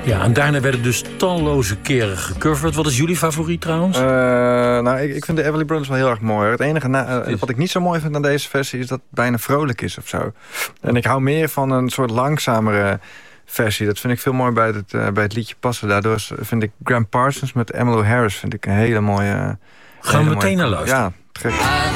Ja, en daarna werden dus talloze keren gecoverd. Wat is jullie favoriet trouwens? Ik vind de Everly Brothers wel heel erg mooi. Het enige wat ik niet zo mooi vind aan deze versie is dat het bijna vrolijk is of zo. En ik hou meer van een soort langzamere versie. Dat vind ik veel mooi bij het liedje passen. Daardoor vind ik Graham Parsons met Emmylou Harris vind ik een hele mooie... Gaan we meteen naar luisteren. Ja, te gek.